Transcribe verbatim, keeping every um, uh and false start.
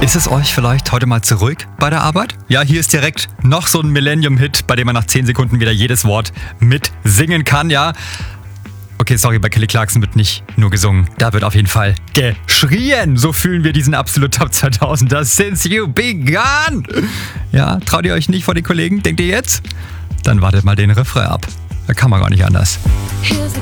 Ist es euch vielleicht heute mal zu ruhig bei der Arbeit? Ja, hier ist direkt noch so ein Millennium-Hit, bei dem man nach zehn Sekunden wieder jedes Wort mitsingen kann, ja. Okay, sorry, bei Kelly Clarkson wird nicht nur gesungen. Da wird auf jeden Fall geschrien. So fühlen wir diesen absolut Top zweitausender Since You Begun. Ja, traut ihr euch nicht vor den Kollegen? Denkt ihr jetzt? Dann wartet mal den Refrain ab. Da kann man gar nicht anders. Here's a